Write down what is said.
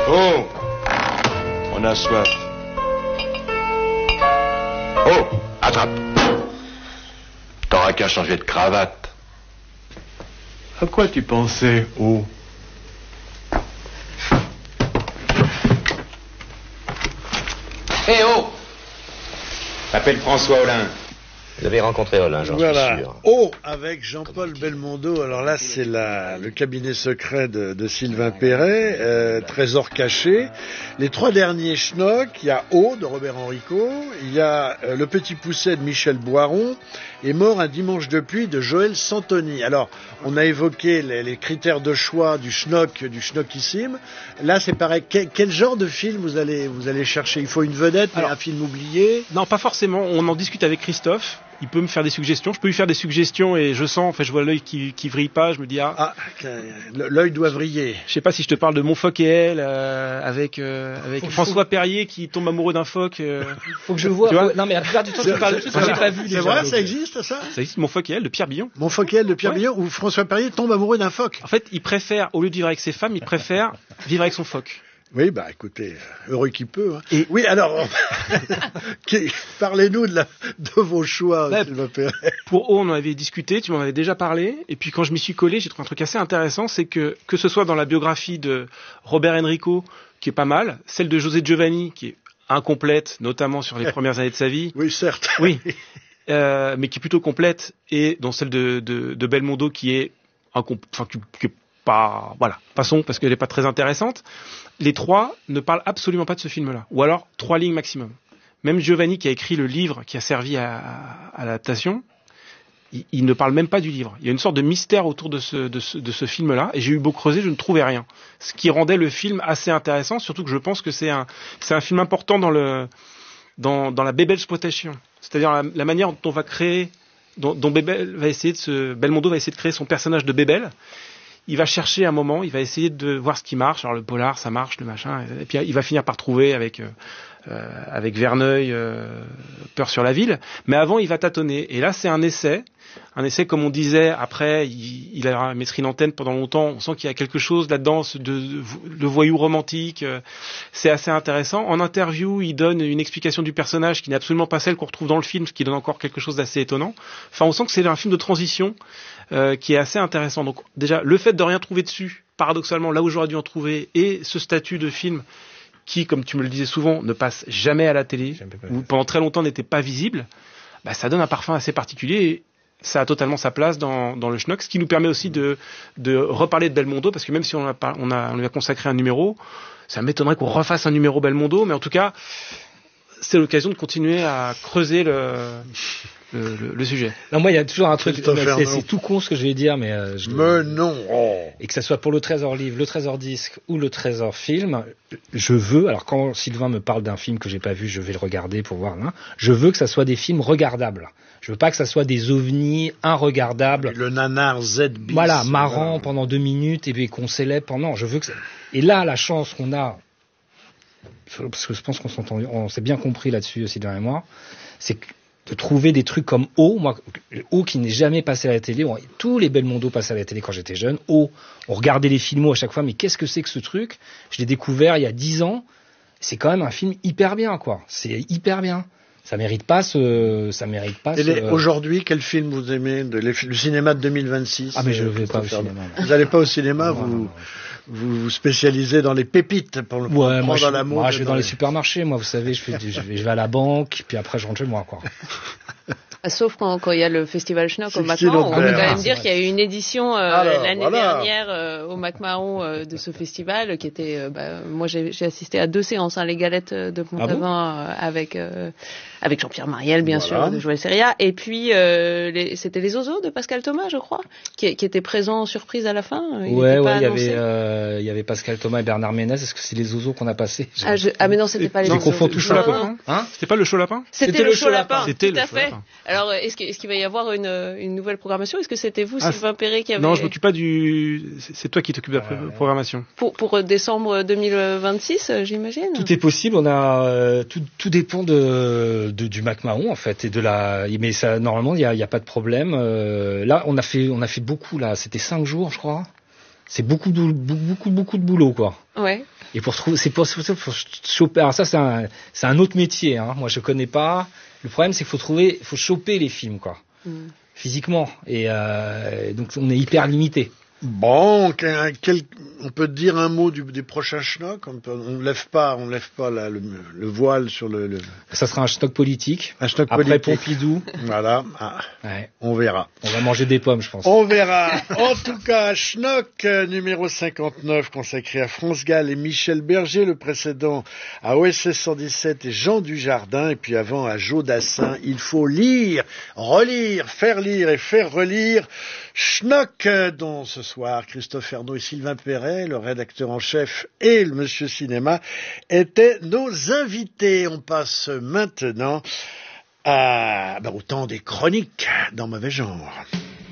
Oh, on a soif. Oh, attrape. T'auras qu'à changer de cravate. À quoi tu pensais, Oh? Eh oh! M'appelle François Hollin. Vous avez rencontré Hollin, j'en suis sûr. Oh, avec Jean-Paul Belmondo. Alors là, c'est le cabinet secret de Sylvain Perret, Trésor caché. Les trois derniers Schnock, il y a Oh de Robert Enrico, il y a Le Petit Pousset de Michel Boiron et Mort un dimanche de pluie de Joël Santoni. Alors, on a évoqué les critères de choix du Schnockissime. Là, c'est pareil. Quel genre de film vous allez chercher? Il faut une vedette, mais un film oublié? Non, pas forcément. On en discute avec Christophe. Il peut me faire des suggestions. Je peux lui faire des suggestions et je sens, je vois l'œil qui vrille pas. Je me dis l'œil doit vriller. Je sais pas si je te parle de Mon phoque et elle avec François Perrier qui tombe amoureux d'un phoque. Faut que je vois. Non, mais la plupart du temps, tu parles de trucs que j'ai pas vu. C'est vrai, ça existe, ça? Ça existe. Mon phoque et elle de Pierre Billon. Mon phoque et elle de Pierre Billon, où François Perrier tombe amoureux d'un phoque. En fait, il préfère, au lieu de vivre avec ses femmes, il préfère vivre avec son phoque. Oui, écoutez, heureux qui peut. Hein. Et oui, alors, parlez-nous de vos choix, Sylvain Perret. Pour O, on en avait discuté, tu m'en avais déjà parlé, et puis quand je m'y suis collé, j'ai trouvé un truc assez intéressant, c'est que ce soit dans la biographie de Robert Enrico, qui est pas mal, celle de José Giovanni, qui est incomplète, notamment sur les premières années de sa vie. Oui, certes. Oui, mais qui est plutôt complète, et dans celle de Belmondo, qui est qui est pas, voilà, passons, parce qu'elle est pas très intéressante. Les trois ne parlent absolument pas de ce film-là. Ou alors, 3 lignes maximum. Même Giovanni, qui a écrit le livre qui a servi à l'adaptation, il ne parle même pas du livre. Il y a une sorte de mystère autour de ce film-là, et j'ai eu beau creuser, je ne trouvais rien. Ce qui rendait le film assez intéressant, surtout que je pense que c'est un film important dans la Bebelsploitation. C'est-à-dire la manière dont on va créer, dont Belmondo va essayer de créer son personnage de Bebel. Il va chercher un moment, il va essayer de voir ce qui marche. Alors le polar, ça marche, le machin. Et puis il va finir par trouver avec Verneuil, Peur sur la ville. Mais avant, il va tâtonner. Et là, c'est un essai comme on disait. Après, il a maîtrisé une antenne pendant longtemps. On sent qu'il y a quelque chose là-dedans, le voyou romantique. C'est assez intéressant. En interview, il donne une explication du personnage qui n'est absolument pas celle qu'on retrouve dans le film, ce qui donne encore quelque chose d'assez étonnant. Enfin, on sent que c'est un film de transition qui est assez intéressant. Donc déjà, le fait de rien trouver dessus, paradoxalement, là où j'aurais dû en trouver, et ce statut de film qui, comme tu me le disais souvent, ne passe jamais à la télé, ou pendant très longtemps n'était pas visible, ça donne un parfum assez particulier, et ça a totalement sa place dans le schnock, ce qui nous permet aussi de reparler de Belmondo, parce que même si on lui a consacré un numéro, ça m'étonnerait qu'on refasse un numéro Belmondo, mais en tout cas, c'est l'occasion de continuer à creuser le sujet. Non, moi, il y a toujours un truc, c'est tout con ce que je vais dire, mais non. Et que ça soit pour le Trésor Livre, le Trésor Disque ou le Trésor Film, je veux, alors quand Sylvain me parle d'un film que j'ai pas vu, je vais le regarder pour voir, hein, je veux que ça soit des films regardables. Je veux pas que ça soit des ovnis inregardables. Le nanar Z-bis. Voilà, marrant pendant 2 minutes et puis qu'on célèbre pendant. Je veux que et là, la chance qu'on a, parce que je pense on s'est bien compris là-dessus, Sylvain et moi, c'est de trouver des trucs comme O, qui n'est jamais passé à la télé. Tous les Belmondo passaient à la télé quand j'étais jeune. On regardait les films à chaque fois, mais qu'est-ce que c'est que ce truc? Je l'ai découvert il y a 10 ans. C'est quand même un film hyper bien, quoi. C'est hyper bien. Ça mérite pas Aujourd'hui, quel film vous aimez le cinéma de 2026? Ah, mais je vais pas au cinéma. Vous n'allez pas au cinéma, vous vous spécialisez dans les pépites pour le prendre dans l'amour. Moi, je vais dans les supermarchés. Moi, vous savez, je vais à la banque, puis après, je rentre chez moi, quoi. Sauf quand il y a le festival Schnock au McMahon, on peut quand même dire qu'il y a eu une édition l'année dernière au McMahon de ce festival qui était. Moi, j'ai assisté à 2 séances, les galettes de Pont-Aven avec Jean-Pierre Mariel, bien sûr, de Joël Seria, et puis c'était les Ozos de Pascal Thomas, je crois, qui étaient présents en surprise à la fin. Il y avait Pascal Thomas et Bernard Ménez. Est-ce que c'est les Ozos qu'on a passés? Mais non, c'était pas les Ozos. Je confonds tout Chaud Lapin. C'était pas le Chaud Lapin? C'était le Chaud Lapin. C'était tout à fait. Alors, est-ce qu'il va y avoir une nouvelle programmation? Est-ce que c'était vous, Sylvain Perret, qui avait... Non, je m'occupe pas c'est toi qui t'occupes de la programmation. Pour décembre 2026, j'imagine? Tout est possible, on a, tout dépend du McMahon, en fait, mais ça, normalement, il y a pas de problème. Là, on a fait beaucoup, là. C'était 5 jours, je crois. C'est beaucoup de boulot, quoi. Ouais. Et pour trouver, c'est pour choper. Alors ça, c'est un autre métier. Hein. Moi, je connais pas. Le problème, c'est qu'il faut choper les films, quoi, physiquement. Et donc, on est hyper limité. Bon, on peut dire un mot du prochain schnock. On lève pas là, le voile sur le. Ça sera un schnock politique. Un schnock après politique. Pompidou. Voilà. Ouais. On verra. On va manger des pommes, je pense. On verra. En tout cas, schnock numéro 59 consacré à France Gall et Michel Berger, le précédent à OSS 117 et Jean Dujardin, et puis avant à Joe Dassin. Il faut lire, relire, faire lire et faire relire. Schnock, dont ce soir Christophe Ernaud et Sylvain Perret, le rédacteur en chef et le monsieur cinéma, étaient nos invités. On passe maintenant au temps des chroniques dans Mauvais Genre.